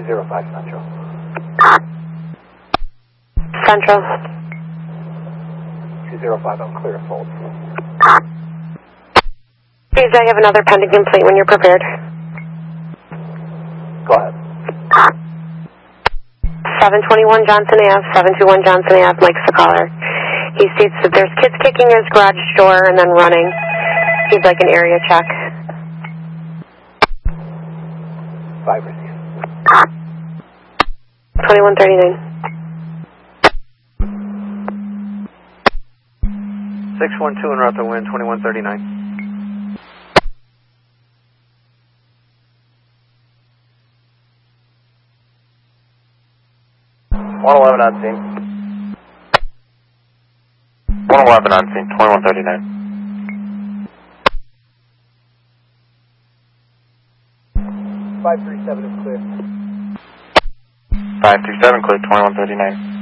205 Central. Central. 205, I'm clear of hold. Please, I have another pending complaint when you're prepared. Go ahead. 721 Johnson Ave, 721 Johnson Ave, Mike's the caller. He states that there's kids kicking his garage door and then running. He'd like an area check. 5 received. 2139. 612 en route to wind, 2139. 111 on scene. 111 on scene, 2139. 537 is clear. 537 clear, 2139.